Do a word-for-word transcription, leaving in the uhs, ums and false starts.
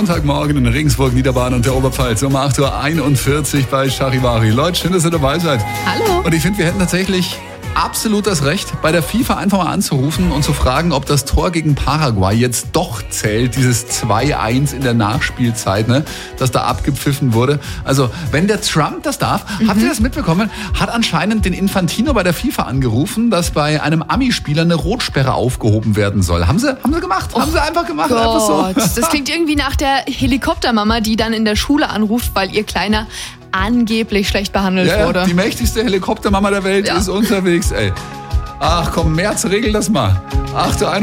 Montagmorgen in Regensburg, Niederbayern und der Oberpfalz um acht Uhr einundvierzig bei Charivari. Leute, schön, dass ihr dabei seid. Hallo. Und ich finde, wir hätten tatsächlich absolut das Recht, bei der FIFA einfach mal anzurufen und zu fragen, ob das Tor gegen Paraguay jetzt doch zählt, dieses zwei eins in der Nachspielzeit, ne, das da abgepfiffen wurde. Also, wenn der Trump das darf, mhm. habt ihr das mitbekommen? Hat anscheinend den Infantino bei der FIFA angerufen, dass bei einem Ami-Spieler eine Rotsperre aufgehoben werden soll. Haben sie, haben sie gemacht? Oh haben sie einfach gemacht? Gott. Einfach so. Das klingt irgendwie nach der Helikoptermama, die dann in der Schule anruft, weil ihr Kleiner angeblich schlecht behandelt ja, wurde. Die mächtigste Helikoptermama der Welt ja. ist unterwegs, ey. Ach komm, Merz, regel das mal. acht Uhr